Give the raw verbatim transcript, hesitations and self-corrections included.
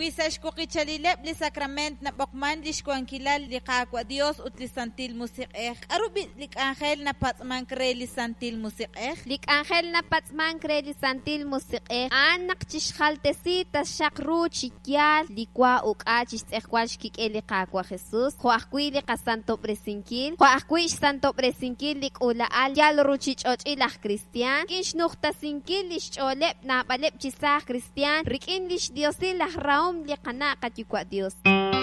Misash kuqichalilep li sacrament na bokman li shkuankilal li qaqwa Dios ut li santil musiqej. Arubi lik angel na patsman kre li santil musiqej. Lik angel na patsman kre li santil musiqej. Anak chishkhaltesita shakru chikyal li kwa ukachis ekwal shkike li qaqwa Jesus. Joakwi li qasanto presinkil. Joakwi santo presinkil lik ulaal yal ruchich och ilah Cristian. Kinsh nukta sinkil li sholep na balep chisah Cristian. Rikin lish Diosil lah raum li qana qatikwa Dios.